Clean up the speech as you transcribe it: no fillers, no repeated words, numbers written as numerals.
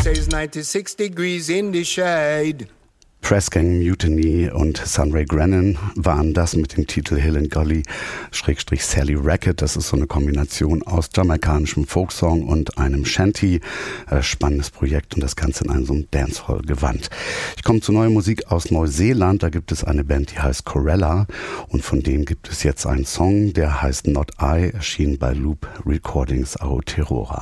says 96 degrees in the shade. Pressgang Mutiny und Sunray Grennan waren das mit dem Titel Hill and Golly / Sally Racket. Das ist so eine Kombination aus jamaikanischem Folksong und einem Shanty. Spannendes Projekt und das Ganze in einem so einem Dancehall-Gewand. Ich komme zu neuer Musik aus Neuseeland. Da gibt es eine Band, die heißt Corella und von denen gibt es jetzt einen Song, der heißt Not I, erschienen bei Loop Recordings Aotearoa.